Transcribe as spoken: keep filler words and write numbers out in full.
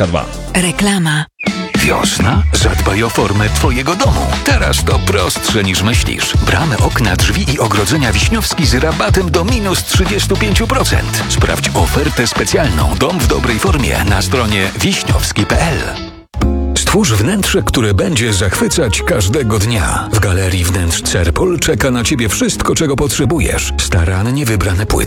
K dwa. Reklama. Wiosna? Zadbaj o formę twojego domu. Teraz to prostsze niż myślisz. Bramy, okna, drzwi i ogrodzenia Wiśniowski z rabatem do minus trzydzieści pięć procent. Sprawdź ofertę specjalną Dom w dobrej formie na stronie wiśniowski kropka p l. Stwórz wnętrze, które będzie zachwycać każdego dnia. W Galerii Wnętrz Cerpol czeka na Ciebie wszystko, czego potrzebujesz. Starannie wybrane płyty,